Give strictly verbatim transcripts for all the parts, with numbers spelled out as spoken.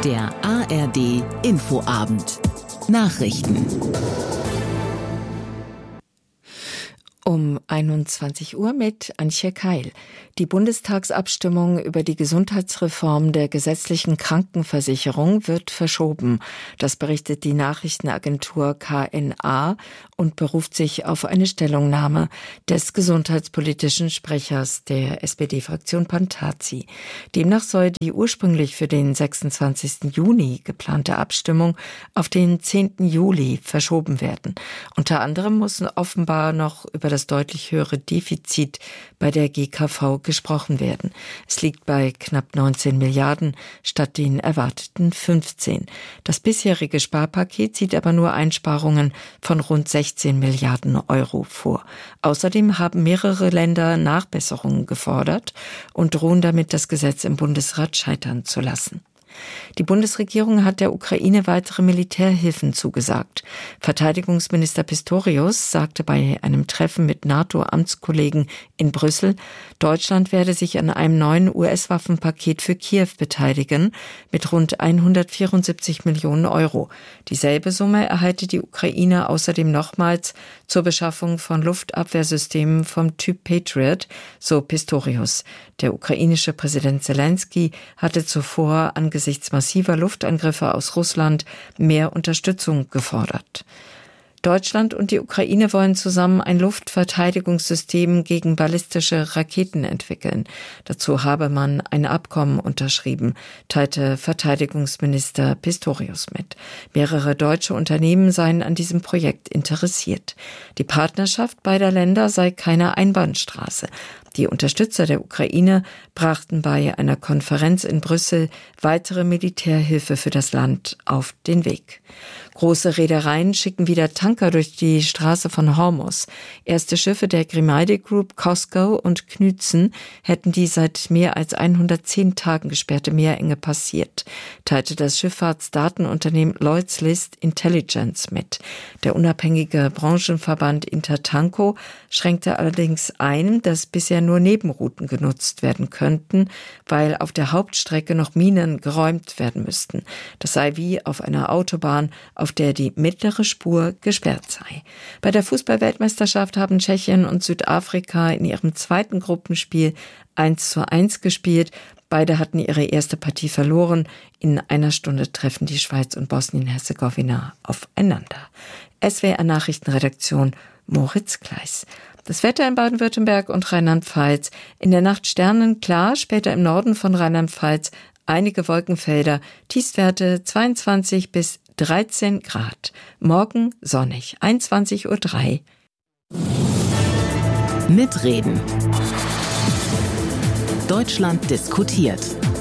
Der A R D Infoabend. Nachrichten. Um einundzwanzig Uhr mit Antje Keil. Die Bundestagsabstimmung über die Gesundheitsreform der gesetzlichen Krankenversicherung wird verschoben. Das berichtet die Nachrichtenagentur K N A und beruft sich auf eine Stellungnahme des gesundheitspolitischen Sprechers der S P D-Fraktion Pantazi. Demnach soll die ursprünglich für den sechsundzwanzigsten Juni geplante Abstimmung auf den zehnten Juli verschoben werden. Unter anderem muss offenbar noch über das deutlich höhere Defizit bei der G K V gesprochen werden. Es liegt bei knapp neunzehn Milliarden statt den erwarteten fünfzehn. Das bisherige Sparpaket sieht aber nur Einsparungen von rund sechzehn Milliarden Euro vor. Außerdem haben mehrere Länder Nachbesserungen gefordert und drohen damit, das Gesetz im Bundesrat scheitern zu lassen. Die Bundesregierung hat der Ukraine weitere Militärhilfen zugesagt. Verteidigungsminister Pistorius sagte bei einem Treffen mit NATO-Amtskollegen in Brüssel, Deutschland werde sich an einem neuen U S-Waffenpaket für Kiew beteiligen mit rund hundertvierundsiebzig Millionen Euro. Dieselbe Summe erhalte die Ukraine außerdem nochmals zur Beschaffung von Luftabwehrsystemen vom Typ Patriot, so Pistorius. Der ukrainische Präsident Zelensky hatte zuvor angesichts massiver Luftangriffe aus Russland mehr Unterstützung gefordert. Deutschland und die Ukraine wollen zusammen ein Luftverteidigungssystem gegen ballistische Raketen entwickeln. Dazu habe man ein Abkommen unterschrieben, teilte Verteidigungsminister Pistorius mit. Mehrere deutsche Unternehmen seien an diesem Projekt interessiert. Die Partnerschaft beider Länder sei keine Einbahnstraße. Die Unterstützer der Ukraine brachten bei einer Konferenz in Brüssel weitere Militärhilfe für das Land auf den Weg. Große Reedereien schicken wieder Tanker durch die Straße von Hormuz. Erste Schiffe der Grimaldi Group, COSCO und Knützen hätten die seit mehr als hundertzehn Tagen gesperrte Meerenge passiert, teilte das Schifffahrtsdatenunternehmen Lloyd's List Intelligence mit. Der unabhängige Branchenverband Intertanko schränkte allerdings ein, dass bisher nur Nebenrouten genutzt werden könnten, weil auf der Hauptstrecke noch Minen geräumt werden müssten. Das sei wie auf einer Autobahn, auf der die mittlere Spur gesperrt sei. Bei der Fußball-Weltmeisterschaft haben Tschechien und Südafrika in ihrem zweiten Gruppenspiel eins zu eins gespielt. Beide hatten ihre erste Partie verloren. In einer Stunde treffen die Schweiz und Bosnien-Herzegowina aufeinander. S W R Nachrichtenredaktion Moritz Kleis. Das Wetter in Baden-Württemberg und Rheinland-Pfalz. In der Nacht sternenklar, später im Norden von Rheinland-Pfalz einige Wolkenfelder, Tiefstwerte zweiundzwanzig bis dreizehn Grad. Morgen sonnig, einundzwanzig Uhr drei. Mitreden. Deutschland diskutiert.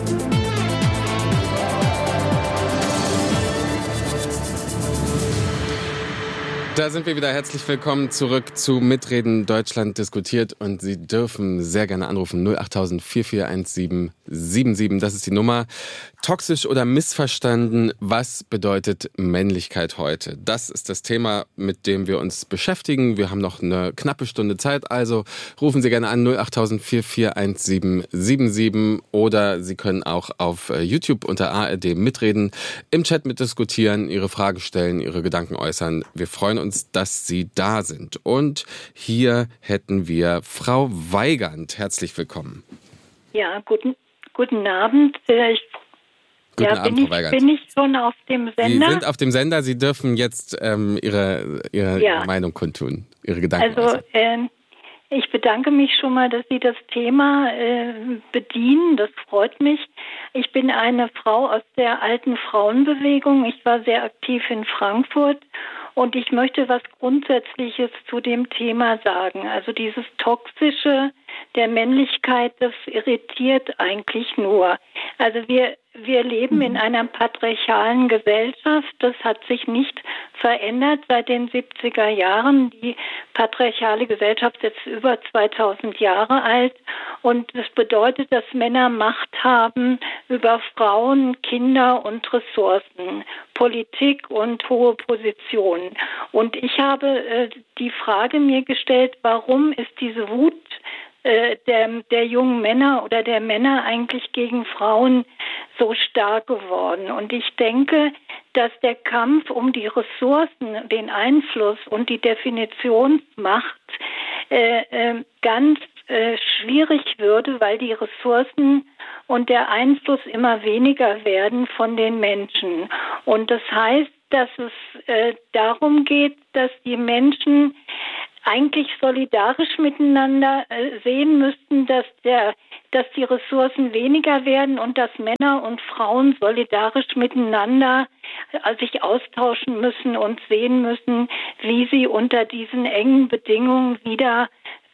Da sind wir wieder. Herzlich willkommen zurück zu Mitreden Deutschland diskutiert und Sie dürfen sehr gerne anrufen null acht vier vier eins sieben sieben sieben. Das ist die Nummer. Toxisch oder missverstanden, was bedeutet Männlichkeit heute? Das ist das Thema, mit dem wir uns beschäftigen. Wir haben noch eine knappe Stunde Zeit, also rufen Sie gerne an null acht vier vier eins sieben sieben sieben oder Sie können auch auf YouTube unter A R D mitreden, im Chat mitdiskutieren, Ihre Fragen stellen, Ihre Gedanken äußern. Wir freuen uns, dass Sie da sind. Und hier hätten wir Frau Weigand. Herzlich willkommen. Ja, guten, guten Abend. Ich, guten ja, Abend, bin Frau Weigand. Ich, bin ich schon auf dem Sender? Sie sind auf dem Sender. Sie dürfen jetzt ähm, Ihre, Ihre ja. Meinung kundtun, Ihre Gedanken Also, äußern. äh, ich bedanke mich schon mal, dass Sie das Thema äh, bedienen. Das freut mich. Ich bin eine Frau aus der alten Frauenbewegung. Ich war sehr aktiv in Frankfurt. Und ich möchte was Grundsätzliches zu dem Thema sagen. Also dieses Toxische der Männlichkeit, das irritiert eigentlich nur. Also wir, wir leben in einer patriarchalen Gesellschaft. Das hat sich nicht verändert seit den siebziger Jahren. Die patriarchale Gesellschaft ist jetzt über zweitausend Jahre alt. Und das bedeutet, dass Männer Macht haben über Frauen, Kinder und Ressourcen, Politik und hohe Positionen. Und ich habe äh, die Frage mir gestellt, warum ist diese Wut äh, der, der jungen Männer oder der Männer eigentlich gegen Frauen so stark geworden. Und ich denke, dass der Kampf um die Ressourcen, den Einfluss und die Definitionsmacht äh, äh, ganz äh, schwierig würde, weil die Ressourcen und der Einfluss immer weniger werden von den Menschen. Und das heißt, dass es äh, darum geht, dass die Menschen eigentlich solidarisch miteinander äh, sehen müssten, dass der, dass die Ressourcen weniger werden und dass Männer und Frauen solidarisch miteinander äh, sich austauschen müssen und sehen müssen, wie sie unter diesen engen Bedingungen wieder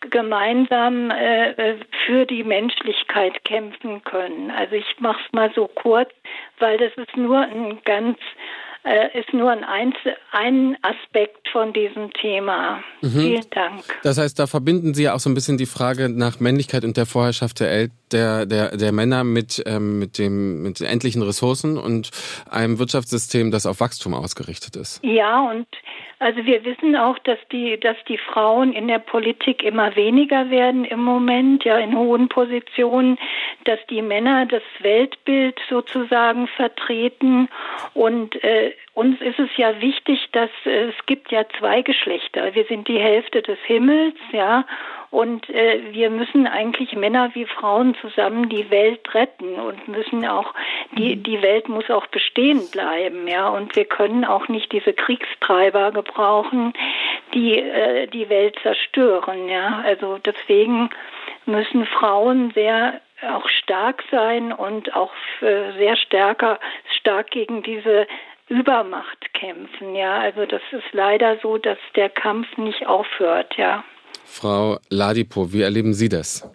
gemeinsam äh, für die Menschlichkeit kämpfen können. Also ich mache es mal so kurz, weil das ist nur ein ganz äh, ist nur ein, Einzel- ein Aspekt von diesem Thema. Mhm. Vielen Dank. Das heißt, da verbinden Sie ja auch so ein bisschen die Frage nach Männlichkeit und der Vorherrschaft der, El- der, der, der Männer mit, ähm, mit, dem, mit den endlichen Ressourcen und einem Wirtschaftssystem, das auf Wachstum ausgerichtet ist. Ja, und also wir wissen auch, dass die, dass die Frauen in der Politik immer weniger werden im Moment, ja, in hohen Positionen, dass die Männer das Weltbild sozusagen vertreten. Und äh, uns ist es ja wichtig, dass äh, es gibt ja zwei Geschlechter. Wir sind die Hälfte des Himmels, ja, und äh, wir müssen eigentlich Männer wie Frauen zusammen die Welt retten und müssen auch die die Welt muss auch bestehen bleiben, ja, und wir können auch nicht diese Kriegstreiber gebrauchen, die äh, die Welt zerstören, ja. Also deswegen müssen Frauen sehr auch stark sein und auch äh, sehr stärker stark gegen diese Übermacht kämpfen, ja. Also das ist leider so, dass der Kampf nicht aufhört, ja. Frau Ladipo, wie erleben Sie das?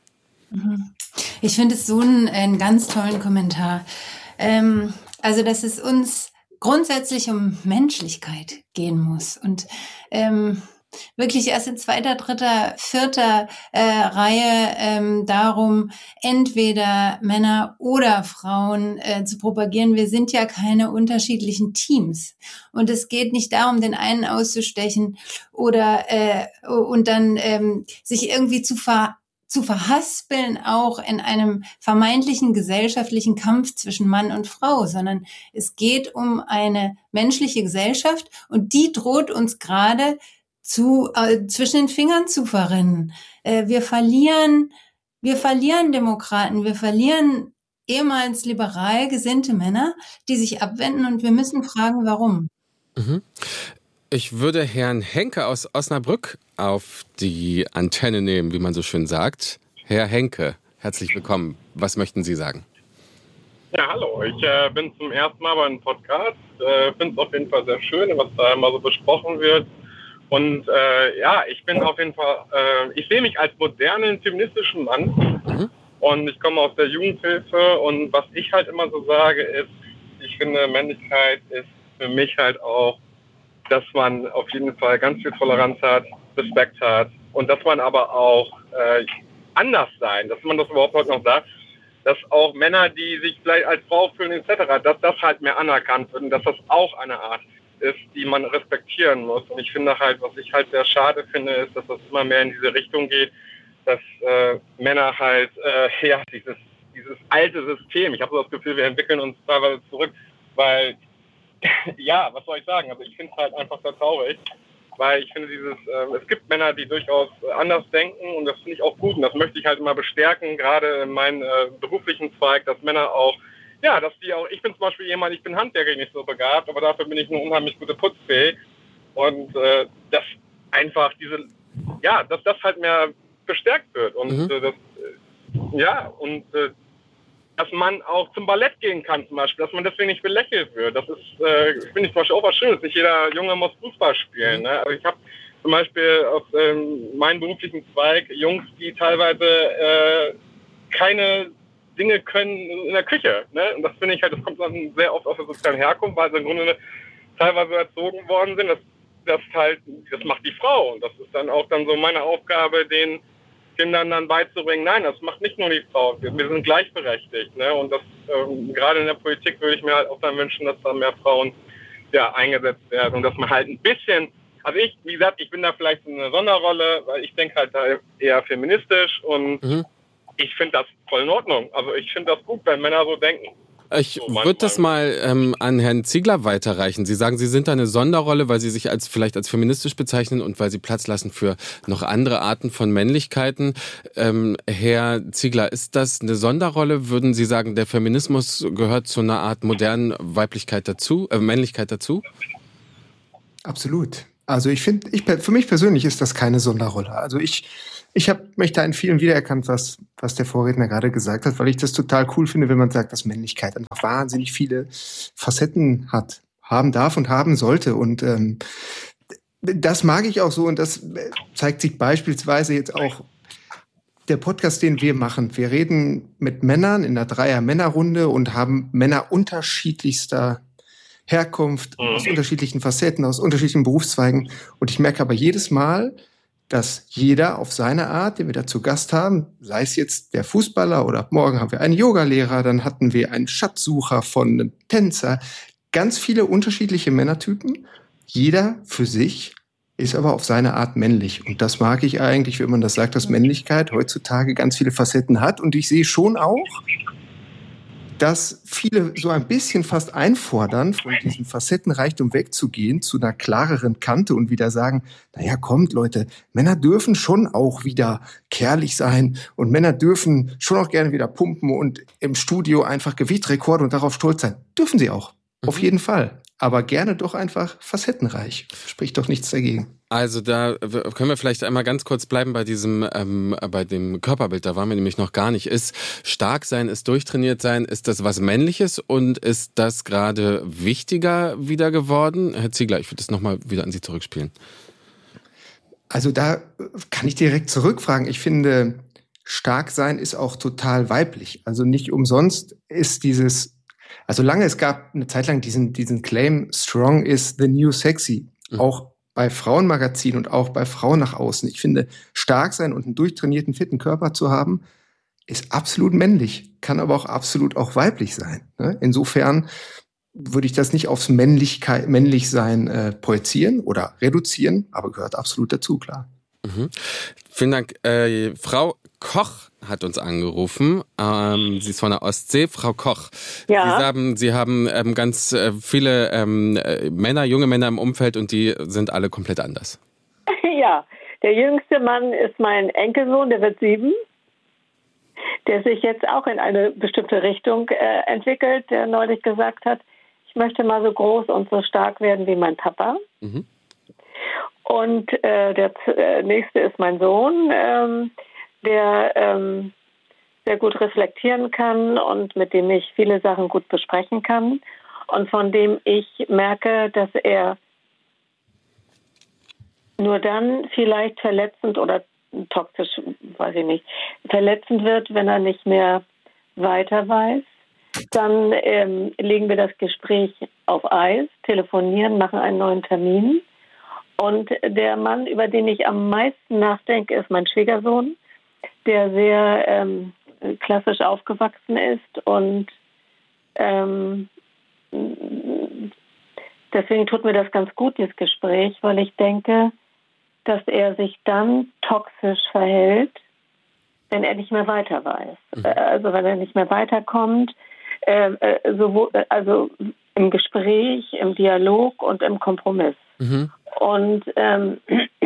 Ich finde es so einen, einen ganz tollen Kommentar. Ähm, also, dass es uns grundsätzlich um Menschlichkeit gehen muss und ähm, wirklich erst in zweiter, dritter, vierter äh, Reihe ähm, darum, entweder Männer oder Frauen äh, zu propagieren. Wir sind ja keine unterschiedlichen Teams. Und es geht nicht darum, den einen auszustechen oder äh, und dann ähm, sich irgendwie zu ver zu verhaspeln, auch in einem vermeintlichen gesellschaftlichen Kampf zwischen Mann und Frau, sondern es geht um eine menschliche Gesellschaft und die droht uns gerade zu äh, zwischen den Fingern zu verrinnen. Äh, wir verlieren, wir verlieren Demokraten, wir verlieren ehemals liberal gesinnte Männer, die sich abwenden und wir müssen fragen, warum. Mhm. Ich würde Herrn Henke aus Osnabrück auf die Antenne nehmen, wie man so schön sagt. Herr Henke, herzlich willkommen. Was möchten Sie sagen? Ja, hallo. Ich äh, bin zum ersten Mal bei einem Podcast. Äh, finde es auf jeden Fall sehr schön, was da immer so besprochen wird. Und äh, ja, ich bin auf jeden Fall, äh, ich sehe mich als modernen, feministischen Mann. Mhm. Und ich komme aus der Jugendhilfe. Und was ich halt immer so sage, ist, ich finde, Männlichkeit ist für mich halt auch, dass man auf jeden Fall ganz viel Toleranz hat, Respekt hat und dass man aber auch äh, anders sein, dass man das überhaupt heute noch sagt, dass auch Männer, die sich vielleicht als Frau fühlen et cetera, dass das halt mehr anerkannt wird und dass das auch eine Art ist, die man respektieren muss. Und ich finde halt, was ich halt sehr schade finde, ist, dass das immer mehr in diese Richtung geht, dass äh, Männer halt, äh, ja, dieses, dieses alte System, ich habe so das Gefühl, wir entwickeln uns teilweise zurück, weil ja, was soll ich sagen? Also ich finde es halt einfach sehr traurig, weil ich finde dieses, äh, es gibt Männer, die durchaus anders denken und das finde ich auch gut und das möchte ich halt immer bestärken, gerade in meinem äh, beruflichen Zweig, dass Männer auch, ja, dass die auch, ich bin zum Beispiel jemand, ich bin handwerklich nicht so begabt, aber dafür bin ich eine unheimlich gute Putzfee und äh, dass einfach diese, ja, dass das halt mehr bestärkt wird und mhm. äh, das, äh, ja, und äh, dass man auch zum Ballett gehen kann zum Beispiel, dass man deswegen nicht belächelt wird. Das ist, äh, finde ich zum Beispiel auch was Schönes. Nicht jeder Junge muss Fußball spielen. Ne? Also ich habe zum Beispiel aus ähm, meinem beruflichen Zweig Jungs, die teilweise äh, keine Dinge können in der Küche. Ne? Und das finde ich halt, das kommt dann sehr oft aus der sozialen Herkunft, weil sie im Grunde teilweise erzogen worden sind. Das, das halt, das macht die Frau. Und das ist dann auch dann so meine Aufgabe, den Kindern dann beizubringen, nein, das macht nicht nur die Frau, wir, wir sind gleichberechtigt. Ne? Und das ähm, gerade in der Politik würde ich mir halt auch dann wünschen, dass da mehr Frauen ja, eingesetzt werden und dass man halt ein bisschen also ich, wie gesagt, ich bin da vielleicht in einer Sonderrolle, weil ich denke halt da eher feministisch und mhm. ich finde das voll in Ordnung. Also ich finde das gut, wenn Männer so denken. Ich so, würde das mal ähm, an Herrn Ziegler weiterreichen. Sie sagen, Sie sind da eine Sonderrolle, weil Sie sich als vielleicht als feministisch bezeichnen und weil Sie Platz lassen für noch andere Arten von Männlichkeiten. Ähm, Herr Ziegler, ist das eine Sonderrolle? Würden Sie sagen, der Feminismus gehört zu einer Art modernen Weiblichkeit dazu, äh, Männlichkeit dazu? Absolut. Also ich finde, ich, für mich persönlich ist das keine Sonderrolle. Also ich, ich habe mich da in vielen wiedererkannt, was, was der Vorredner gerade gesagt hat, weil ich das total cool finde, wenn man sagt, dass Männlichkeit einfach wahnsinnig viele Facetten hat, haben darf und haben sollte. Und ähm, das mag ich auch so und das zeigt sich beispielsweise jetzt auch der Podcast, den wir machen. Wir reden mit Männern in einer Dreier-Männer-Runde und haben Männer unterschiedlichster Herkunft, mhm. aus unterschiedlichen Facetten, aus unterschiedlichen Berufszweigen. Und ich merke aber jedes Mal, dass jeder auf seine Art, den wir da zu Gast haben, sei es jetzt der Fußballer oder morgen haben wir einen Yogalehrer, dann hatten wir einen Schatzsucher von einem Tänzer, ganz viele unterschiedliche Männertypen, jeder für sich, ist aber auf seine Art männlich. Und das mag ich eigentlich, wenn man das sagt, dass Männlichkeit heutzutage ganz viele Facetten hat. Und ich sehe schon auch, dass viele so ein bisschen fast einfordern, von diesem Facettenreichtum wegzugehen, zu einer klareren Kante und wieder sagen, naja, kommt Leute, Männer dürfen schon auch wieder kerlich sein und Männer dürfen schon auch gerne wieder pumpen und im Studio einfach Gewichtrekorde und darauf stolz sein. Dürfen sie auch, mhm. auf jeden Fall. Aber gerne doch einfach facettenreich. Spricht doch nichts dagegen. Also da können wir vielleicht einmal ganz kurz bleiben bei diesem, ähm, bei dem Körperbild. Da waren wir nämlich noch gar nicht. Ist stark sein, ist durchtrainiert sein, ist das was Männliches und ist das gerade wichtiger wieder geworden? Herr Ziegler, ich würde das nochmal wieder an Sie zurückspielen. Also da kann ich direkt zurückfragen. Ich finde, stark sein ist auch total weiblich. Also nicht umsonst ist dieses Also lange, es gab eine Zeit lang diesen, diesen Claim, strong is the new sexy, mhm. auch bei Frauenmagazinen und auch bei Frauen nach außen. Ich finde, stark sein und einen durchtrainierten, fitten Körper zu haben, ist absolut männlich, kann aber auch absolut auch weiblich sein. Ne? Insofern würde ich das nicht aufs Männlichkeit, Männlichsein äh, projizieren oder reduzieren, aber gehört absolut dazu, klar. Mhm. Vielen Dank. Äh, Frau Koch hat uns angerufen. Ähm, sie ist von der Ostsee. Frau Koch, ja. Sie haben, Sie haben ähm, ganz äh, viele ähm, Männer, junge Männer im Umfeld und die sind alle komplett anders. Ja, der jüngste Mann ist mein Enkelsohn, der wird sieben, der sich jetzt auch in eine bestimmte Richtung äh, entwickelt, der neulich gesagt hat, ich möchte mal so groß und so stark werden wie mein Papa. Mhm. Und äh, der äh, nächste ist mein Sohn, ähm, der ähm, sehr gut reflektieren kann und mit dem ich viele Sachen gut besprechen kann und von dem ich merke, dass er nur dann vielleicht verletzend oder toxisch, weiß ich nicht, verletzend wird, wenn er nicht mehr weiter weiß. Dann ähm, legen wir das Gespräch auf Eis, telefonieren, machen einen neuen Termin. Und der Mann, über den ich am meisten nachdenke, ist mein Schwiegersohn, der sehr ähm, klassisch aufgewachsen ist. Und ähm, deswegen tut mir das ganz gut, dieses Gespräch, weil ich denke, dass er sich dann toxisch verhält, wenn er nicht mehr weiter weiß. Mhm. Also wenn er nicht mehr weiterkommt, äh, äh, sowohl, also im Gespräch, im Dialog und im Kompromiss. Mhm. Und ähm,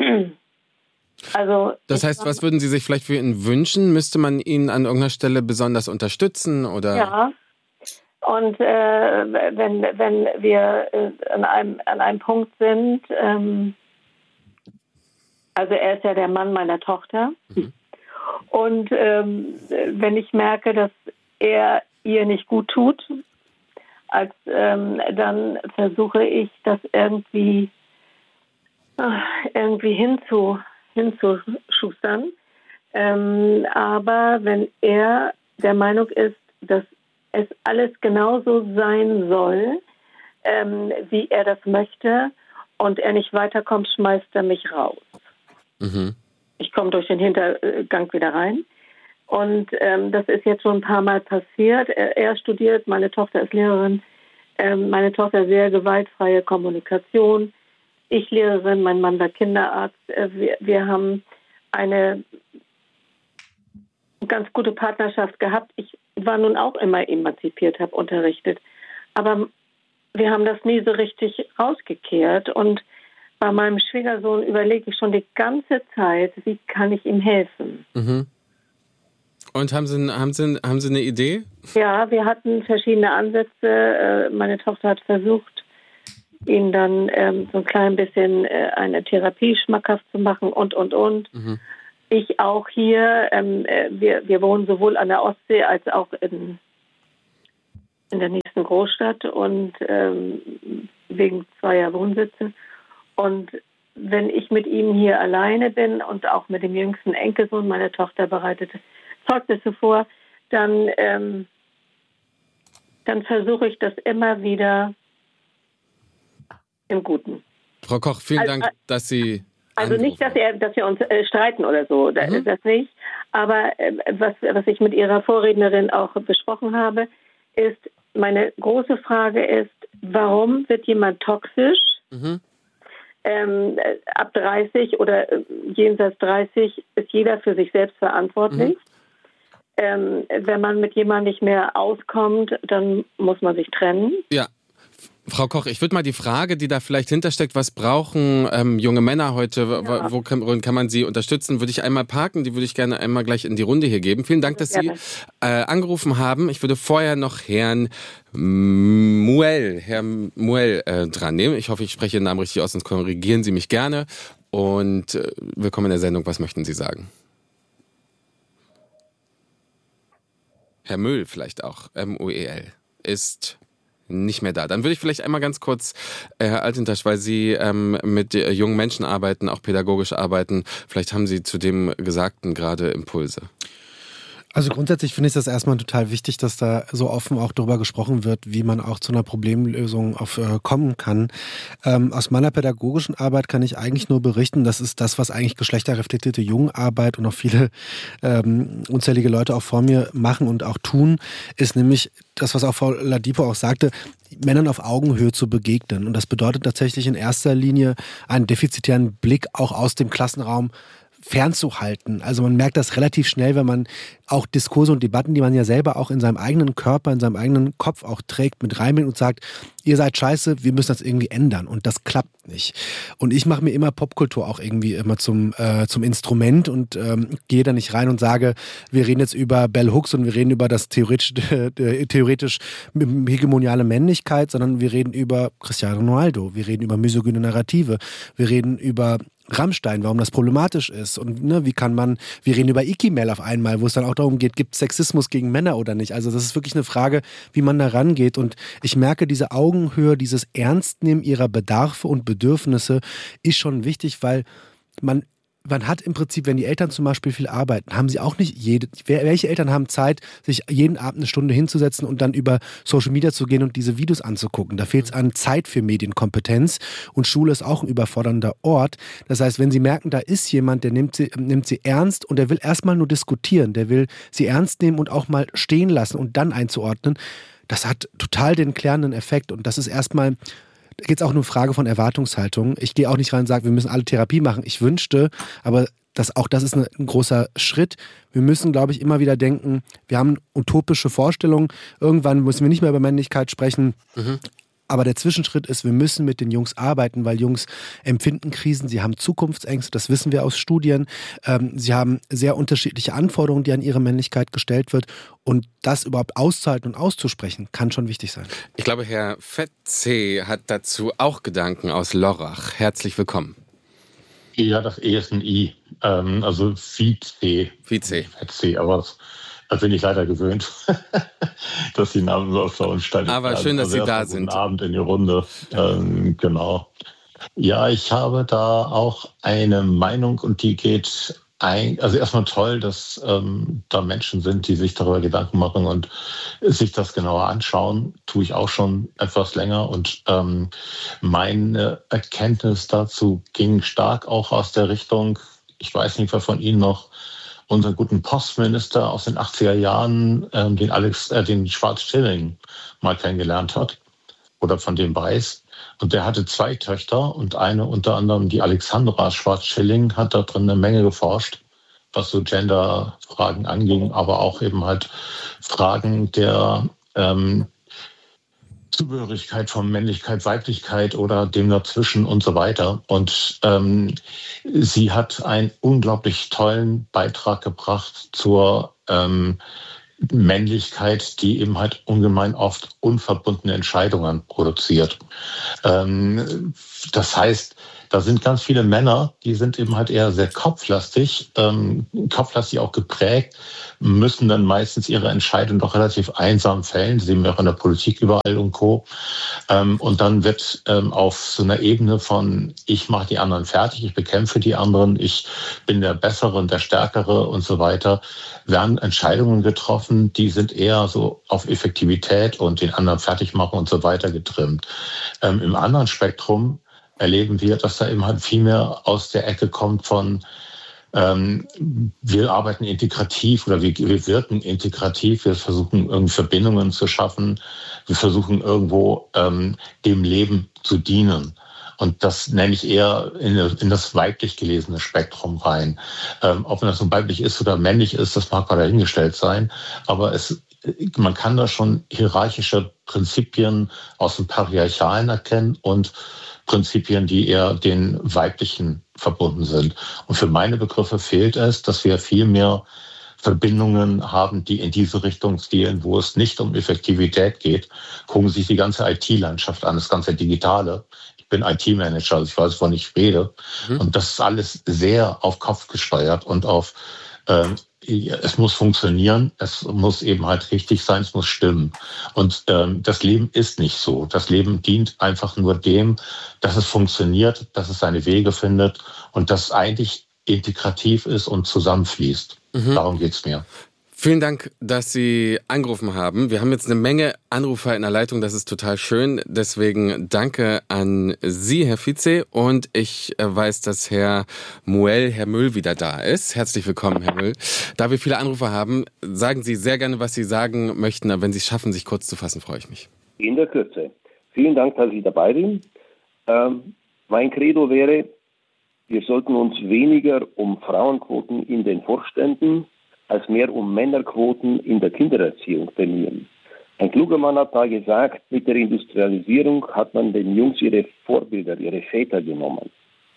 also das heißt, was würden Sie sich vielleicht für ihn wünschen? Müsste man ihn an irgendeiner Stelle besonders unterstützen? Oder? Ja, und äh, wenn, wenn wir äh, an, einem, an einem Punkt sind, ähm, also er ist ja der Mann meiner Tochter, mhm. und ähm, wenn ich merke, dass er ihr nicht gut tut, als, ähm, dann versuche ich das irgendwie irgendwie hinzu, hinzuschustern. Ähm, aber wenn er der Meinung ist, dass es alles genauso sein soll, ähm, wie er das möchte, und er nicht weiterkommt, schmeißt er mich raus. Mhm. Ich komme durch den Hintergang wieder rein. Und ähm, das ist jetzt schon ein paar Mal passiert. Er, er studiert, meine Tochter ist Lehrerin. Ähm, meine Tochter sehr gewaltfreie Kommunikation. Ich Lehrerin, mein Mann war Kinderarzt. Wir, wir haben eine ganz gute Partnerschaft gehabt. Ich war nun auch immer emanzipiert, habe unterrichtet. Aber wir haben das nie so richtig rausgekehrt. Und bei meinem Schwiegersohn überlege ich schon die ganze Zeit, wie kann ich ihm helfen. Mhm. Und haben Sie, haben, Sie, haben Sie eine Idee? Ja, wir hatten verschiedene Ansätze. Meine Tochter hat versucht, ihn dann ähm, so ein klein bisschen äh, eine Therapie schmackhaft zu machen und, und, und. Mhm. Ich auch hier. Ähm, wir, wir wohnen sowohl an der Ostsee als auch in, in der nächsten Großstadt und ähm, wegen zweier Wohnsitze. Und wenn ich mit ihm hier alleine bin und auch mit dem jüngsten Enkelsohn, meine Tochter bereitet Zeugnisse vor, dann, ähm, dann versuche ich das immer wieder im Guten. Frau Koch, vielen also, Dank, dass Sie Also angerufen. nicht, dass, er, dass wir uns äh, streiten oder so, da, Mhm. das nicht. Aber äh, was, was ich mit Ihrer Vorrednerin auch besprochen habe, ist, meine große Frage ist, warum wird jemand toxisch? Mhm. Ähm, ab dreißig oder äh, jenseits dreißig ist jeder für sich selbst verantwortlich. Mhm. Ähm, wenn man mit jemandem nicht mehr auskommt, dann muss man sich trennen. Ja. Frau Koch, ich würde mal die Frage, die da vielleicht hintersteckt, was brauchen ähm, junge Männer heute, ja. wo kann, wo kann man sie unterstützen, würde ich einmal parken, die würde ich gerne einmal gleich in die Runde hier geben. Vielen Dank, dass Sie äh, angerufen haben. Ich würde vorher noch Herrn Muel, Herr Muel äh, dran nehmen. Ich hoffe, ich spreche Ihren Namen richtig aus, sonst korrigieren Sie mich gerne. Und äh, willkommen in der Sendung. Was möchten Sie sagen? Herr Müll vielleicht auch, M U E L, ist nicht mehr da. Dann würde ich vielleicht einmal ganz kurz, äh, Herr Altintasch, weil Sie ähm, mit äh, jungen Menschen arbeiten, auch pädagogisch arbeiten, vielleicht haben Sie zu dem Gesagten gerade Impulse. Also grundsätzlich finde ich das erstmal total wichtig, dass da so offen auch darüber gesprochen wird, wie man auch zu einer Problemlösung auf, äh, kommen kann. Ähm, aus meiner pädagogischen Arbeit kann ich eigentlich nur berichten, das ist das, was eigentlich geschlechterreflektierte Jugendarbeit und auch viele ähm, unzählige Leute auch vor mir machen und auch tun, ist nämlich das, was auch Frau Ladipo auch sagte, Männern auf Augenhöhe zu begegnen. Und das bedeutet tatsächlich in erster Linie einen defizitären Blick auch aus dem Klassenraum fernzuhalten. Also man merkt das relativ schnell, wenn man auch Diskurse und Debatten, die man ja selber auch in seinem eigenen Körper, in seinem eigenen Kopf auch trägt, mit reinbringt und sagt, ihr seid scheiße, wir müssen das irgendwie ändern. Und das klappt nicht. Und ich mache mir immer Popkultur auch irgendwie immer zum, äh, zum Instrument und ähm, gehe da nicht rein und sage, wir reden jetzt über Bell Hooks und wir reden über das theoretisch, äh, theoretisch hegemoniale Männlichkeit, sondern wir reden über Cristiano Ronaldo, wir reden über misogyne Narrative, wir reden über Rammstein, warum das problematisch ist und ne, wie kann man, wir reden über Ikimel auf einmal, wo es dann auch darum geht, gibt es Sexismus gegen Männer oder nicht? Also das ist wirklich eine Frage, wie man da rangeht und ich merke, diese Augenhöhe, dieses Ernstnehmen ihrer Bedarfe und Bedürfnisse ist schon wichtig, weil man Man hat im Prinzip, wenn die Eltern zum Beispiel viel arbeiten, haben sie auch nicht jede, welche Eltern haben Zeit, sich jeden Abend eine Stunde hinzusetzen und dann über Social Media zu gehen und diese Videos anzugucken. Da fehlt es an Zeit für Medienkompetenz und Schule ist auch ein überfordernder Ort. Das heißt, wenn sie merken, da ist jemand, der nimmt sie, nimmt sie ernst und der will erstmal nur diskutieren, der will sie ernst nehmen und auch mal stehen lassen und dann einzuordnen, das hat total den klärenden Effekt und das ist erstmal, da geht es auch nur um Frage von Erwartungshaltung. Ich gehe auch nicht rein und sage, wir müssen alle Therapie machen. Ich wünschte, aber das, auch das ist eine, ein großer Schritt. Wir müssen, glaube ich, immer wieder denken, wir haben utopische Vorstellungen. Irgendwann müssen wir nicht mehr über Männlichkeit sprechen. Mhm. Aber der Zwischenschritt ist, wir müssen mit den Jungs arbeiten, weil Jungs empfinden Krisen, sie haben Zukunftsängste, das wissen wir aus Studien. Ähm, sie haben sehr unterschiedliche Anforderungen, die an ihre Männlichkeit gestellt wird. Und das überhaupt auszuhalten und auszusprechen, kann schon wichtig sein. Ich glaube, Herr Fetze hat dazu auch Gedanken aus Lörrach. Herzlich willkommen. Ja, das E ist ein I, ähm, also Vize. Vize. Fetze, aber das... Da bin ich leider gewöhnt, dass die Namen so auf der Umstellung Aber werden. schön, dass also Sie da guten sind. Guten Abend in die Runde. Ähm, genau. Ja, ich habe da auch eine Meinung und die geht ein. Also erstmal toll, dass ähm, da Menschen sind, die sich darüber Gedanken machen und sich das genauer anschauen. Tue ich auch schon etwas länger. Und ähm, meine Erkenntnis dazu ging stark auch aus der Richtung, ich weiß nicht, wer von Ihnen noch unseren guten Postminister aus den achtziger Jahren, ähm, den Alex, äh, den Schwarz-Stilling mal kennengelernt hat. oder von dem weiß. Und der hatte zwei Töchter und eine unter anderem, die Alexandra Schwarz-Schilling, hat da drin eine Menge geforscht, was so Gender-Fragen anging, aber auch eben halt Fragen der ähm, Zugehörigkeit von Männlichkeit, Weiblichkeit oder dem dazwischen und so weiter. Und ähm, sie hat einen unglaublich tollen Beitrag gebracht zur ähm, Männlichkeit, die eben halt ungemein oft unverbundene Entscheidungen produziert. Ähm, das heißt, da sind ganz viele Männer, die sind eben halt eher sehr kopflastig, ähm, kopflastig auch geprägt, müssen dann meistens ihre Entscheidung doch relativ einsam fällen, sehen wir auch in der Politik überall und Co. Ähm, und dann wird ähm, auf so einer Ebene von ich mache die anderen fertig, ich bekämpfe die anderen, ich bin der Bessere und der Stärkere und so weiter, werden Entscheidungen getroffen, die sind eher so auf Effektivität und den anderen fertig machen und so weiter getrimmt. Ähm, im anderen Spektrum erleben wir, dass da eben halt viel mehr aus der Ecke kommt von ähm, wir arbeiten integrativ oder wir, wir wirken integrativ, wir versuchen irgendwie Verbindungen zu schaffen, wir versuchen irgendwo ähm, dem Leben zu dienen. Und das nenne ich eher in, in das weiblich gelesene Spektrum rein. Ähm, ob man das nun weiblich ist oder männlich ist, das mag mal dahingestellt sein. Aber es, man kann da schon hierarchische Prinzipien aus dem Patriarchalen erkennen und Prinzipien, die eher den Weiblichen verbunden sind. Und für meine Begriffe fehlt es, dass wir viel mehr Verbindungen haben, die in diese Richtung zielen, wo es nicht um Effektivität geht. Gucken Sie sich die ganze I T-Landschaft an, das ganze Digitale. Ich bin I T-Manager, also ich weiß, wovon ich rede. Mhm. Und das ist alles sehr auf Kopf gesteuert und auf ähm, es muss funktionieren, es muss eben halt richtig sein, es muss stimmen. Und ähm, das Leben ist nicht so. Das Leben dient einfach nur dem, dass es funktioniert, dass es seine Wege findet und dass es eigentlich integrativ ist und zusammenfließt. Mhm. Darum geht's mir. Vielen Dank, dass Sie angerufen haben. Wir haben jetzt eine Menge Anrufer in der Leitung, das ist total schön. Deswegen danke an Sie, Herr Vize. Und ich weiß, dass Herr Muel, Herr Müll wieder da ist. Herzlich willkommen, Herr Müll. Da wir viele Anrufer haben, sagen Sie sehr gerne, was Sie sagen möchten. Aber wenn Sie es schaffen, sich kurz zu fassen, freue ich mich. In der Kürze. Vielen Dank, dass ich dabei bin. Ähm, mein Credo wäre, wir sollten uns weniger um Frauenquoten in den Vorständen als mehr um Männerquoten in der Kindererziehung bemühen. Ein kluger Mann hat da gesagt, mit der Industrialisierung hat man den Jungs ihre Vorbilder, ihre Väter genommen.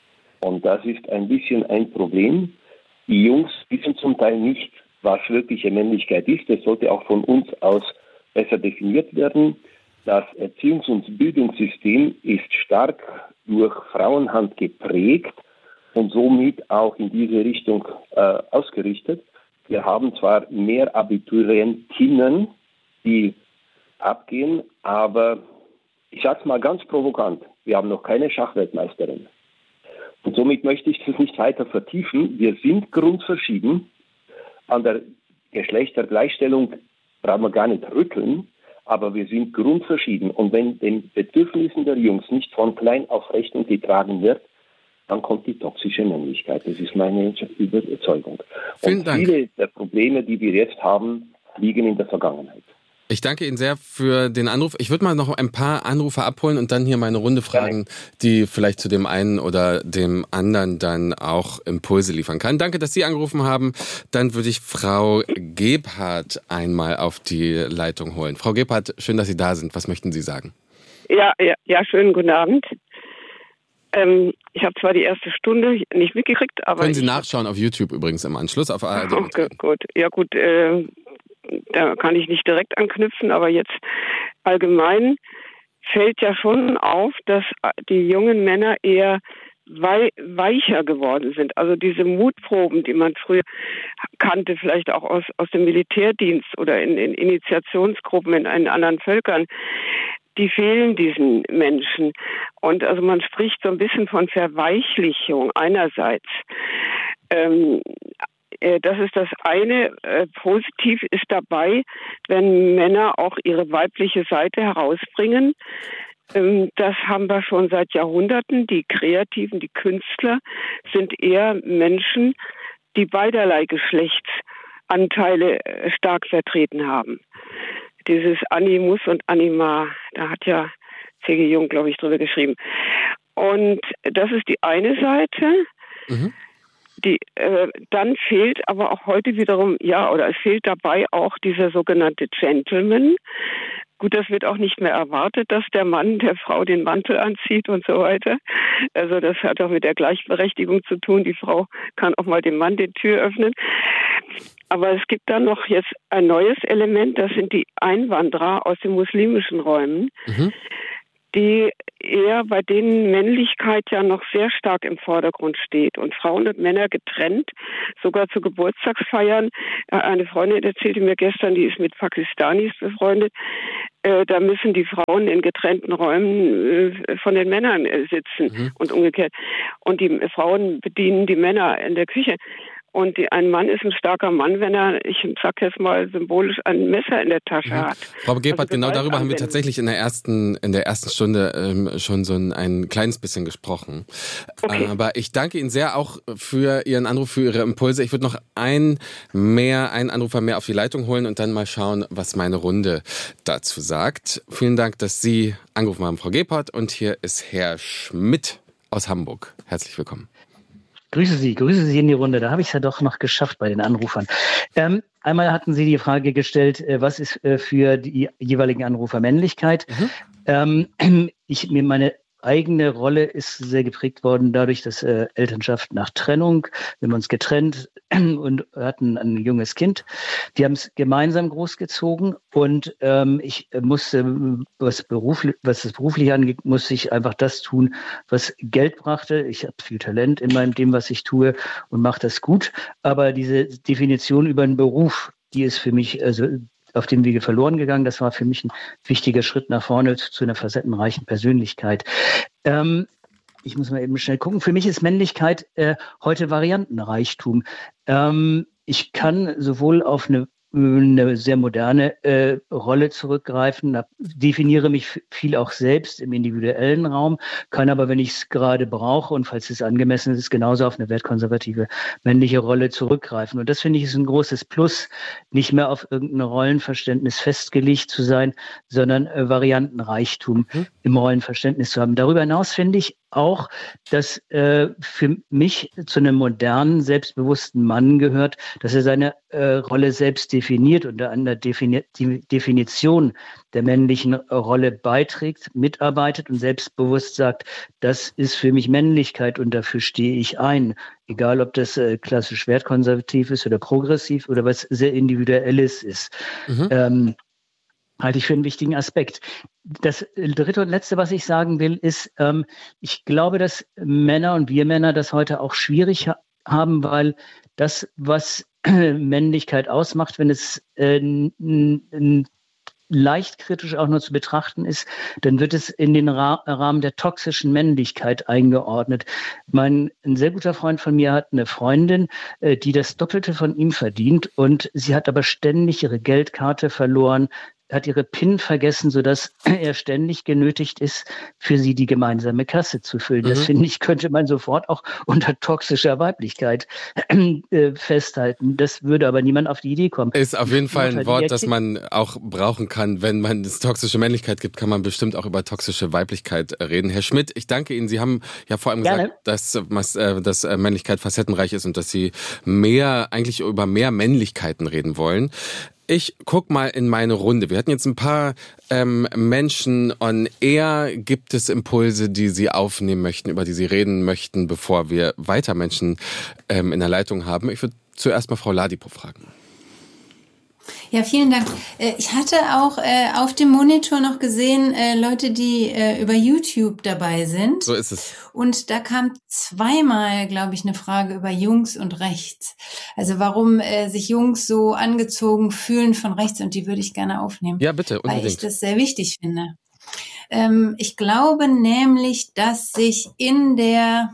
Und das ist ein bisschen ein Problem. Die Jungs wissen zum Teil nicht, was wirkliche Männlichkeit ist. Das sollte auch von uns aus besser definiert werden. Das Erziehungs- und Bildungssystem ist stark durch Frauenhand geprägt und somit auch in diese Richtung äh, ausgerichtet. Wir haben zwar mehr Abiturientinnen, die abgehen, aber ich sage es mal ganz provokant, wir haben noch keine Schachweltmeisterin. Und somit möchte ich das nicht weiter vertiefen. Wir sind grundverschieden. An der Geschlechtergleichstellung brauchen wir gar nicht rütteln, aber wir sind grundverschieden. Und wenn den Bedürfnissen der Jungs nicht von klein auf Rechnung getragen wird, dann kommt die toxische Männlichkeit. Das ist meine Überzeugung. Vielen Und Dank. Viele der Probleme, die wir jetzt haben, liegen in der Vergangenheit. Ich danke Ihnen sehr für den Anruf. Ich würde mal noch ein paar Anrufer abholen und dann hier meine Runde fragen, die vielleicht zu dem einen oder dem anderen dann auch Impulse liefern kann. Danke, dass Sie angerufen haben. Dann würde ich Frau Gebhardt einmal auf die Leitung holen. Frau Gebhardt, schön, dass Sie da sind. Was möchten Sie sagen? Ja, ja, ja, schönen guten Abend. Ähm, ich habe zwar die erste Stunde nicht mitgekriegt, aber... Können Sie nachschauen auf YouTube übrigens im Anschluss auf A R D. Okay, gut. Ja gut, äh, da kann ich nicht direkt anknüpfen, aber jetzt allgemein fällt ja schon auf, dass die jungen Männer eher wei- weicher geworden sind. Also diese Mutproben, die man früher kannte, vielleicht auch aus, aus dem Militärdienst oder in, in Initiationsgruppen in, in anderen Völkern, die fehlen diesen Menschen. Und also man spricht so ein bisschen von Verweichlichung einerseits. Ähm, äh, das ist das eine. Äh, positiv ist dabei, wenn Männer auch ihre weibliche Seite herausbringen. Ähm, das haben wir schon seit Jahrhunderten. Die Kreativen, die Künstler sind eher Menschen, die beiderlei Geschlechtsanteile äh, stark vertreten haben. Dieses Animus und Anima, da hat ja C G Jung, glaube ich, drüber geschrieben. Und das ist die eine Seite. Mhm. Die, äh, dann fehlt aber auch heute wiederum, ja, oder es fehlt dabei auch dieser sogenannte Gentleman. Gut, das wird auch nicht mehr erwartet, dass der Mann der Frau den Mantel anzieht und so weiter. Also das hat auch mit der Gleichberechtigung zu tun. Die Frau kann auch mal dem Mann die Tür öffnen. Aber es gibt dann noch jetzt ein neues Element, das sind die Einwanderer aus den muslimischen Räumen, mhm. die eher bei denen Männlichkeit ja noch sehr stark im Vordergrund steht und Frauen und Männer getrennt, sogar zu Geburtstagsfeiern. Eine Freundin erzählte mir gestern, die ist mit Pakistanis befreundet, äh, da müssen die Frauen in getrennten Räumen äh, von den Männern äh, sitzen mhm. und umgekehrt. Und die Frauen bedienen die Männer in der Küche. Und die, ein Mann ist ein starker Mann, wenn er, ich sag jetzt mal symbolisch, ein Messer in der Tasche mhm. hat. Frau Gebhardt, also genau darüber haben wir tatsächlich in der ersten, in der ersten Stunde ähm, schon so ein, ein kleines bisschen gesprochen. Okay. Aber ich danke Ihnen sehr auch für Ihren Anruf, für Ihre Impulse. Ich würde noch ein mehr, einen Anrufer mehr auf die Leitung holen und dann mal schauen, was meine Runde dazu sagt. Vielen Dank, dass Sie angerufen haben, Frau Gebhardt. Und hier ist Herr Schmidt aus Hamburg. Herzlich willkommen. Grüße Sie, grüße Sie in die Runde. Da habe ich es ja doch noch geschafft bei den Anrufern. Ähm, einmal hatten Sie die Frage gestellt, äh, was ist äh, für die jeweiligen Anrufer Männlichkeit? Mhm. Ähm, ich mir meine eigene Rolle ist sehr geprägt worden dadurch, dass äh, Elternschaft nach Trennung, wir haben uns getrennt und hatten ein junges Kind. Die haben es gemeinsam großgezogen und ähm, ich musste, was, beruflich, was das berufliche angeht, musste ich einfach das tun, was Geld brachte. Ich habe viel Talent in meinem dem, was ich tue und mache das gut. Aber diese Definition über einen Beruf, die ist für mich also auf dem Wege verloren gegangen. Das war für mich ein wichtiger Schritt nach vorne zu einer facettenreichen Persönlichkeit. Ähm, ich muss mal eben schnell gucken. Für mich ist Männlichkeit äh, heute Variantenreichtum. Ähm, ich kann sowohl auf eine eine sehr moderne äh, Rolle zurückgreifen, da definiere mich viel auch selbst im individuellen Raum, kann aber, wenn ich es gerade brauche und falls es angemessen ist, genauso auf eine wertkonservative männliche Rolle zurückgreifen. Und das finde ich ist ein großes Plus, nicht mehr auf irgendein Rollenverständnis festgelegt zu sein, sondern äh, Variantenreichtum mhm. im Rollenverständnis zu haben. Darüber hinaus finde ich auch, dass äh, für mich zu einem modernen, selbstbewussten Mann gehört, dass er seine äh, Rolle selbst definiert und an der Defini- die Definition der männlichen Rolle beiträgt, mitarbeitet und selbstbewusst sagt, das ist für mich Männlichkeit und dafür stehe ich ein. Egal, ob das äh, klassisch wertkonservativ ist oder progressiv oder was sehr Individuelles ist. Mhm. Ähm, halte ich für einen wichtigen Aspekt. Das dritte und letzte, was ich sagen will, ist, ähm, ich glaube, dass Männer und wir Männer das heute auch schwierig ha- haben, weil das, was äh, Männlichkeit ausmacht, wenn es äh, n- n- leicht kritisch auch nur zu betrachten ist, dann wird es in den Ra- Rahmen der toxischen Männlichkeit eingeordnet. Mein, ein sehr guter Freund von mir hat eine Freundin, äh, die das Doppelte von ihm verdient und sie hat aber ständig ihre Geldkarte verloren, hat ihre PIN vergessen, sodass er ständig genötigt ist, für sie die gemeinsame Kasse zu füllen. Mhm. Das, finde ich, könnte man sofort auch unter toxischer Weiblichkeit äh, festhalten. Das würde aber niemand auf die Idee kommen. Ist auf jeden Fall ein Wort, das man auch brauchen kann. Wenn man es toxische Männlichkeit gibt, kann man bestimmt auch über toxische Weiblichkeit reden. Herr Schmidt, ich danke Ihnen. Sie haben ja vor allem Gerne. gesagt, dass, dass Männlichkeit facettenreich ist und dass Sie mehr, eigentlich über mehr Männlichkeiten reden wollen. Ich guck mal in meine Runde. Wir hatten jetzt ein paar ähm, Menschen on air. Gibt es Impulse, die Sie aufnehmen möchten, über die Sie reden möchten, bevor wir weiter Menschen ähm, in der Leitung haben? Ich würde zuerst mal Frau Ladipo fragen. Ja, vielen Dank. Ich hatte auch äh, auf dem Monitor noch gesehen, äh, Leute, die äh, über YouTube dabei sind. So ist es. Und da kam zweimal, glaube ich, eine Frage über Jungs und rechts. Also warum äh, sich Jungs so angezogen fühlen von rechts, und die würde ich gerne aufnehmen. Ja, bitte, unbedingt. Weil ich das sehr wichtig finde. Ähm, ich glaube nämlich, dass sich in der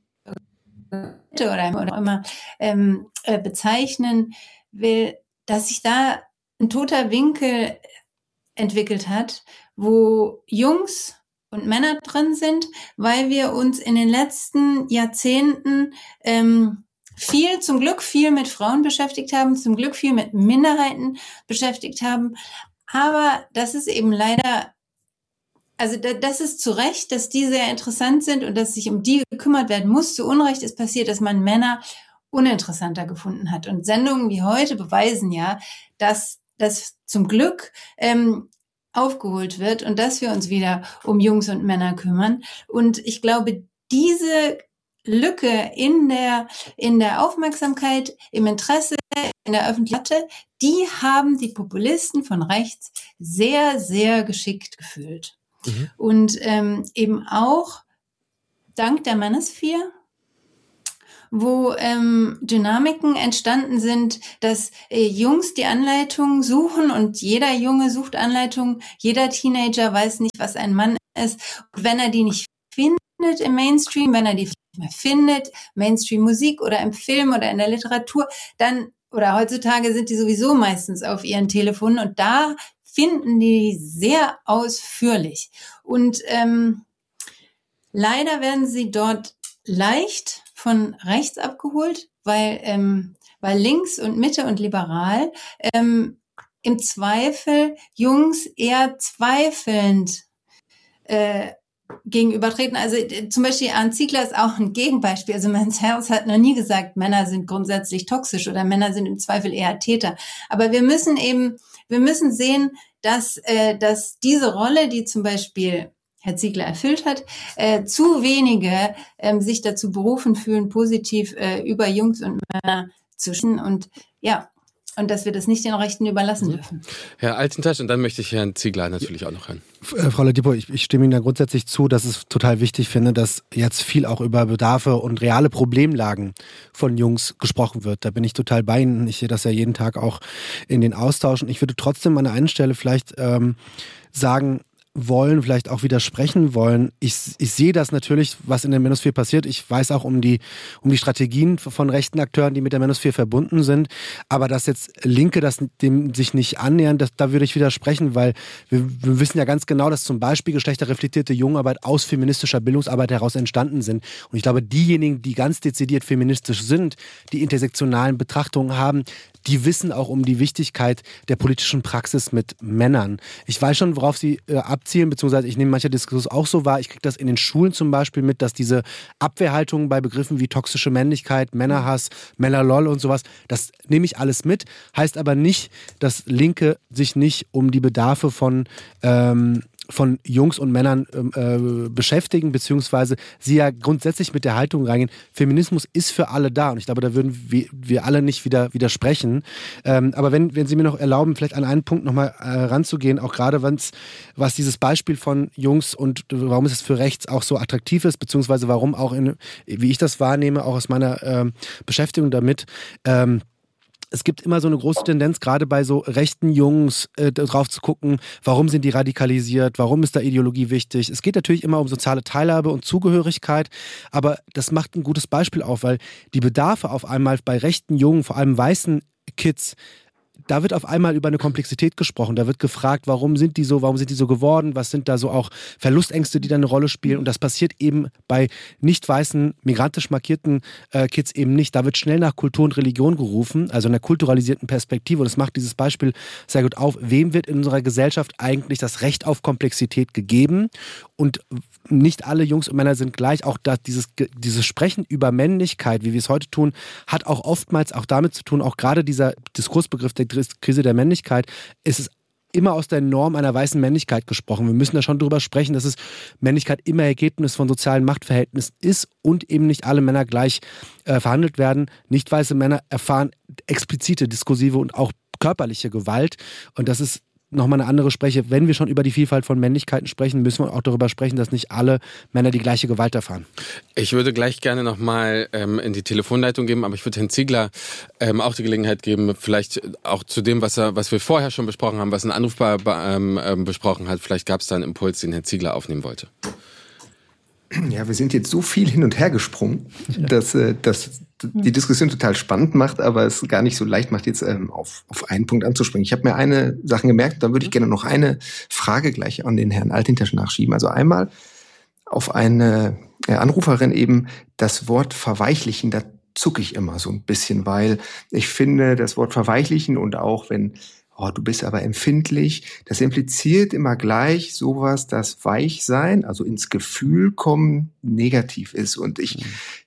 oder, oder immer ähm, äh, bezeichnen will, dass sich da ein toter Winkel entwickelt hat, wo Jungs und Männer drin sind, weil wir uns in den letzten Jahrzehnten ähm, viel, zum Glück viel mit Frauen beschäftigt haben, zum Glück viel mit Minderheiten beschäftigt haben. Aber das ist eben leider also da, das ist zu Recht, dass die sehr interessant sind und dass sich um die gekümmert werden muss. Zu Unrecht ist passiert, dass man Männer uninteressanter gefunden hat. Und Sendungen wie heute beweisen ja, dass das zum Glück ähm, aufgeholt wird und dass wir uns wieder um Jungs und Männer kümmern. Und ich glaube, diese Lücke in der, in der Aufmerksamkeit, im Interesse, in der Öffentlichkeit, die haben die Populisten von rechts sehr, sehr geschickt gefüllt. Mhm. Und ähm, eben auch dank der Manosphere, wo ähm, Dynamiken entstanden sind, dass äh, Jungs die Anleitung suchen und jeder Junge sucht Anleitung, jeder Teenager weiß nicht, was ein Mann ist. Und wenn er die nicht findet im Mainstream, wenn er die nicht mehr findet, Mainstream-Musik oder im Film oder in der Literatur, dann, oder heutzutage sind die sowieso meistens auf ihren Telefonen und da finden die sehr ausführlich. Und ähm, leider werden sie dort leicht von rechts abgeholt, weil, ähm, weil links und Mitte und liberal ähm, im Zweifel Jungs eher zweifelnd äh, gegenübertreten. Also äh, zum Beispiel Arndt Ziegler ist auch ein Gegenbeispiel. Also Men's Health hat noch nie gesagt, Männer sind grundsätzlich toxisch oder Männer sind im Zweifel eher Täter. Aber wir müssen eben, wir müssen sehen, dass, äh, dass diese Rolle, die zum Beispiel Herr Ziegler erfüllt hat, äh, zu wenige ähm, sich dazu berufen fühlen, positiv äh, über Jungs und Männer zu sprechen und ja, und dass wir das nicht den Rechten überlassen dürfen. Herr Altentasch, und dann möchte ich Herrn Ziegler natürlich auch noch hören. Frau Ladipo, ich, ich stimme Ihnen da grundsätzlich zu, dass ich total wichtig finde, dass jetzt viel auch über Bedarfe und reale Problemlagen von Jungs gesprochen wird. Da bin ich total bei Ihnen. Ich sehe das ja jeden Tag auch in den Austauschen. Ich würde trotzdem an der einen Stelle vielleicht ähm, sagen, wollen, vielleicht auch widersprechen wollen. Ich, ich sehe das natürlich, was in der Manosphere passiert. Ich weiß auch um die, um die Strategien von rechten Akteuren, die mit der Manosphere verbunden sind. Aber dass jetzt Linke das dem sich nicht annähern, das, da würde ich widersprechen, weil wir, wir wissen ja ganz genau, dass zum Beispiel geschlechterreflektierte Jugendarbeit aus feministischer Bildungsarbeit heraus entstanden sind. Und ich glaube, diejenigen, die ganz dezidiert feministisch sind, die intersektionalen Betrachtungen haben, die wissen auch um die Wichtigkeit der politischen Praxis mit Männern. Ich weiß schon, worauf Sie äh, abzielen, beziehungsweise ich nehme manche Diskurs auch so wahr. Ich kriege das in den Schulen zum Beispiel mit, dass diese Abwehrhaltung bei Begriffen wie toxische Männlichkeit, Männerhass, Männerlol und sowas, das nehme ich alles mit. Heißt aber nicht, dass Linke sich nicht um die Bedarfe von ähm, von Jungs und Männern äh, beschäftigen, beziehungsweise sie ja grundsätzlich mit der Haltung reingehen, Feminismus ist für alle da und ich glaube, da würden wir, wir alle nicht wieder widersprechen. Ähm, aber wenn, wenn Sie mir noch erlauben, vielleicht an einen Punkt nochmal äh, ranzugehen, auch gerade wenn's, was dieses Beispiel von Jungs und warum ist es für rechts auch so attraktiv ist, beziehungsweise warum auch, in, wie ich das wahrnehme, auch aus meiner äh, Beschäftigung damit, ähm, es gibt immer so eine große Tendenz, gerade bei so rechten Jungs, äh, drauf zu gucken, warum sind die radikalisiert, warum ist da Ideologie wichtig. Es geht natürlich immer um soziale Teilhabe und Zugehörigkeit, aber das macht ein gutes Beispiel auf, weil die Bedarfe auf einmal bei rechten Jungen, vor allem weißen Kids, da wird auf einmal über eine Komplexität gesprochen. Da wird gefragt, warum sind die so, warum sind die so geworden, was sind da so auch Verlustängste, die da eine Rolle spielen. Und das passiert eben bei nicht weißen, migrantisch markierten äh, Kids eben nicht. Da wird schnell nach Kultur und Religion gerufen, also einer kulturalisierten Perspektive. Und das macht dieses Beispiel sehr gut auf. Wem wird in unserer Gesellschaft eigentlich das Recht auf Komplexität gegeben? Und nicht alle Jungs und Männer sind gleich. Auch da, dieses, dieses Sprechen über Männlichkeit, wie wir es heute tun, hat auch oftmals auch damit zu tun, auch gerade dieser Diskursbegriff der Krise der Männlichkeit, ist es immer aus der Norm einer weißen Männlichkeit gesprochen. Wir müssen da schon drüber sprechen, dass es Männlichkeit immer Ergebnis von sozialen Machtverhältnissen ist und eben nicht alle Männer gleich äh, verhandelt werden. Nicht weiße Männer erfahren explizite diskursive und auch körperliche Gewalt und das ist nochmal eine andere Spreche. Wenn wir schon über die Vielfalt von Männlichkeiten sprechen, müssen wir auch darüber sprechen, dass nicht alle Männer die gleiche Gewalt erfahren. Ich würde gleich gerne nochmal ähm, in die Telefonleitung geben, aber ich würde Herrn Ziegler ähm, auch die Gelegenheit geben, vielleicht auch zu dem, was er, was wir vorher schon besprochen haben, was ein Anrufbar ähm, ähm, besprochen hat. Vielleicht gab es da einen Impuls, den Herr Ziegler aufnehmen wollte. Ja, wir sind jetzt so viel hin und her gesprungen, dass äh, das die Diskussion total spannend macht, aber es gar nicht so leicht macht, jetzt ähm, auf, auf einen Punkt anzuspringen. Ich habe mir eine Sache gemerkt, dann würde ich gerne noch eine Frage gleich an den Herrn Altentasch nachschieben. Also einmal auf eine äh, Anruferin eben das Wort verweichlichen, da zucke ich immer so ein bisschen, weil ich finde, das Wort verweichlichen und auch wenn oh, du bist aber empfindlich. Das impliziert immer gleich sowas, dass Weichsein, also ins Gefühl kommen, negativ ist. Und ich,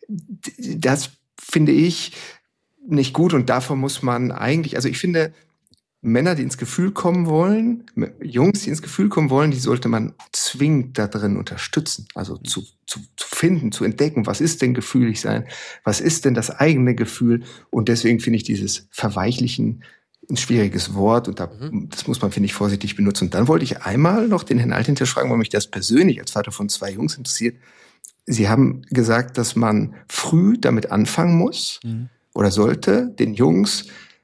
das finde ich nicht gut und davon muss man eigentlich, also ich finde, Männer, die ins Gefühl kommen wollen, Jungs, die ins Gefühl kommen wollen, die sollte man zwingend da drin unterstützen. Also zu, zu, zu finden, zu entdecken, was ist denn gefühlig sein? Was ist denn das eigene Gefühl? Und deswegen finde ich dieses Verweichlichen ein schwieriges Wort und da, mhm. das muss man, finde ich, vorsichtig benutzen. Und dann wollte ich einmal noch den Herrn Altintisch fragen, weil mich das persönlich als Vater von zwei Jungs interessiert. Sie haben gesagt, dass man früh damit anfangen muss mhm. oder sollte, den Jungs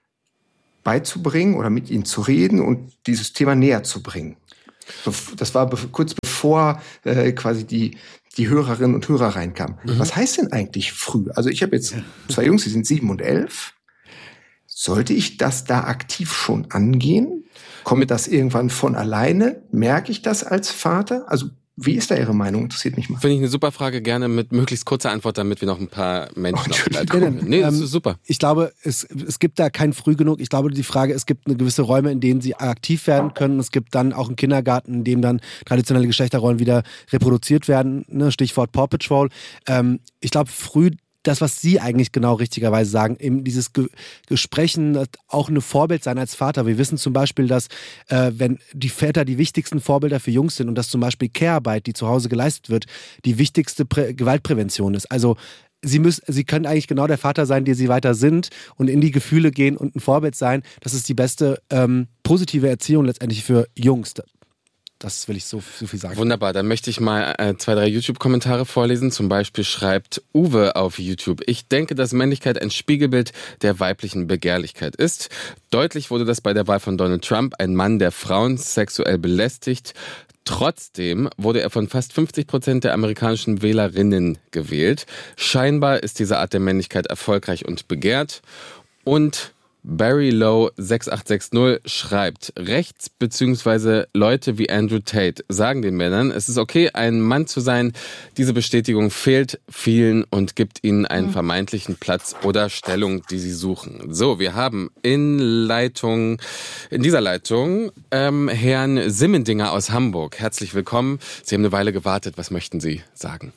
beizubringen oder mit ihnen zu reden und dieses Thema näher zu bringen. Das war be- kurz bevor äh, quasi die, die Hörerinnen und Hörer reinkamen. Mhm. Was heißt denn eigentlich früh? Also ich habe jetzt zwei Jungs, die sind sieben und elf. Sollte ich das da aktiv schon angehen? Kommt das irgendwann von alleine? Merke ich das als Vater? Also wie ist da Ihre Meinung? Interessiert mich mal. Finde ich eine super Frage, gerne mit möglichst kurzer Antwort, damit wir noch ein paar Menschen aufleiten. Nee, das ist super. Ich glaube, es, es gibt da kein früh genug. Ich glaube, die Frage, es gibt eine gewisse Räume, in denen sie aktiv werden können. Es gibt dann auch einen Kindergarten, in dem dann traditionelle Geschlechterrollen wieder reproduziert werden. Ne? Stichwort Paw Patrol. Ähm, ich glaube, früh das, was Sie eigentlich genau richtigerweise sagen, eben dieses Ge- Gesprechen, auch eine Vorbild sein als Vater. Wir wissen zum Beispiel, dass äh, wenn die Väter die wichtigsten Vorbilder für Jungs sind und dass zum Beispiel Care-Arbeit, die zu Hause geleistet wird, die wichtigste Prä- Gewaltprävention ist. Also Sie müssen, Sie können eigentlich genau der Vater sein, der Sie weiter sind und in die Gefühle gehen und ein Vorbild sein. Das ist die beste ähm, positive Erziehung letztendlich für Jungs. Das will ich so, so viel sagen. Wunderbar, dann möchte ich mal äh, zwei, drei YouTube-Kommentare vorlesen. Zum Beispiel schreibt Uwe auf YouTube: Ich denke, dass Männlichkeit ein Spiegelbild der weiblichen Begehrlichkeit ist. Deutlich wurde das bei der Wahl von Donald Trump, ein Mann, der Frauen sexuell belästigt. Trotzdem wurde er von fast fünfzig Prozent der amerikanischen Wählerinnen gewählt. Scheinbar ist diese Art der Männlichkeit erfolgreich und begehrt. Und Barry Lowe sechs acht sechs null schreibt: Rechts bzw. Leute wie Andrew Tate sagen den Männern, es ist okay, ein Mann zu sein. Diese Bestätigung fehlt vielen und gibt ihnen einen vermeintlichen Platz oder Stellung, die sie suchen. So, wir haben in Leitung, in dieser Leitung ähm, Herrn Simmendinger aus Hamburg. Herzlich willkommen. Sie haben eine Weile gewartet. Was möchten Sie sagen?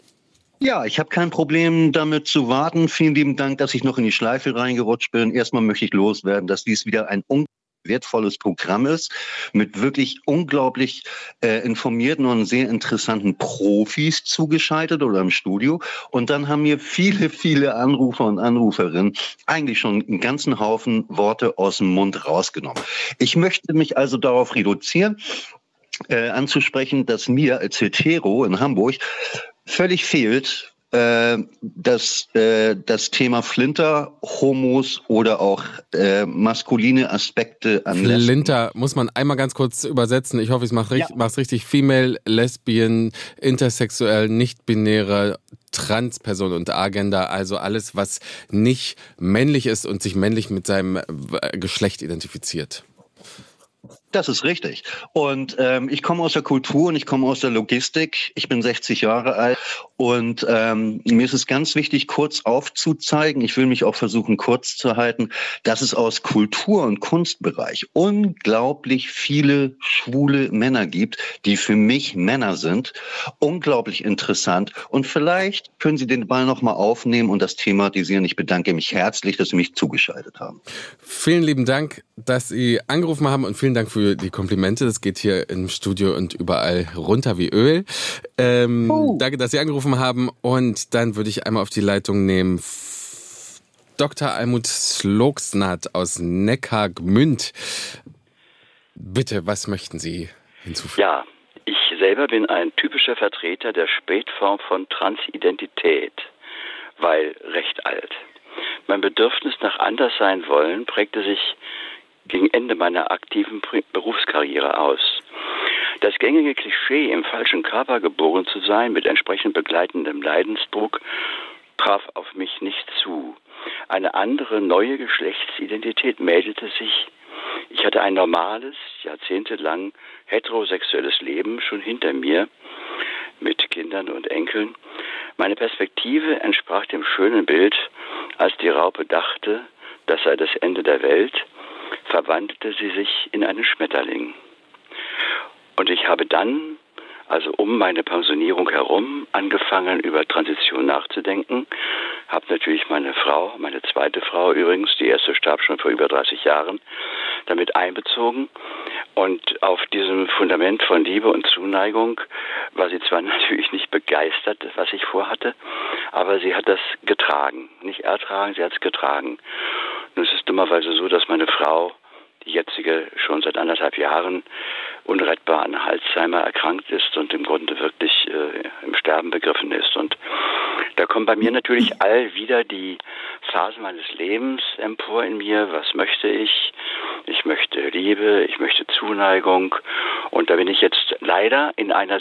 Ja, ich habe kein Problem damit zu warten. Vielen lieben Dank, dass ich noch in die Schleife reingerutscht bin. Erstmal möchte ich loswerden, dass dies wieder ein unglaublich wertvolles Programm ist, mit wirklich unglaublich äh, informierten und sehr interessanten Profis zugeschaltet oder im Studio. Und dann haben mir viele, viele Anrufer und Anruferinnen eigentlich schon einen ganzen Haufen Worte aus dem Mund rausgenommen. Ich möchte mich also darauf reduzieren, äh, anzusprechen, dass mir als Hetero in Hamburg völlig fehlt äh, das, äh, das Thema Flinter, Homos oder auch äh, maskuline Aspekte an Lesben. Flinter muss man einmal ganz kurz übersetzen. Ich hoffe, ich mache es ja. richtig. Female, Lesbian, intersexuell, nicht-binäre, Transperson und Agender. Also alles, was nicht männlich ist und sich männlich mit seinem Geschlecht identifiziert. Das ist richtig. Und ähm, ich komme aus der Kultur und ich komme aus der Logistik. Ich bin sechzig Jahre alt und ähm, mir ist es ganz wichtig, kurz aufzuzeigen, ich will mich auch versuchen, kurz zu halten, dass es aus Kultur- und Kunstbereich unglaublich viele schwule Männer gibt, die für mich Männer sind. Unglaublich interessant. Und vielleicht können Sie den Ball nochmal aufnehmen und das thematisieren. Ich bedanke mich herzlich, dass Sie mich zugeschaltet haben. Vielen lieben Dank, dass Sie angerufen haben und vielen Dank für die Komplimente. Das geht hier im Studio und überall runter wie Öl. Ähm, oh. Danke, dass Sie angerufen haben. Und dann würde ich einmal auf die Leitung nehmen Doktor Almut Slogsnath aus Neckargmünd. Bitte, was möchten Sie hinzufügen? Ja, ich selber bin ein typischer Vertreter der Spätform von Transidentität, weil recht alt. Mein Bedürfnis nach Anderssein wollen prägte sich gegen Ende meiner aktiven Berufskarriere aus. Das gängige Klischee, im falschen Körper geboren zu sein, mit entsprechend begleitendem Leidensdruck, traf auf mich nicht zu. Eine andere, neue Geschlechtsidentität meldete sich. Ich hatte ein normales, jahrzehntelang heterosexuelles Leben schon hinter mir, mit Kindern und Enkeln. Meine Perspektive entsprach dem schönen Bild, als die Raupe dachte, das sei das Ende der Welt. verwandelte sie sich in einen Schmetterling. Und ich habe dann, also um meine Pensionierung herum, angefangen, über Transition nachzudenken. Habe natürlich meine Frau, meine zweite Frau übrigens, die erste starb schon vor über dreißig Jahren, damit einbezogen. Und auf diesem Fundament von Liebe und Zuneigung war sie zwar natürlich nicht begeistert, was ich vorhatte, aber sie hat das getragen. Nicht ertragen, sie hat es getragen. Nun ist es dummerweise so, dass meine Frau, die jetzige, schon seit anderthalb Jahren unrettbar an Alzheimer erkrankt ist und im Grunde wirklich äh, im Sterben begriffen ist. Und da kommen bei mir natürlich all wieder die Phasen meines Lebens empor in mir. Was möchte ich? Ich möchte Liebe, ich möchte Zuneigung. Und da bin ich jetzt leider in einer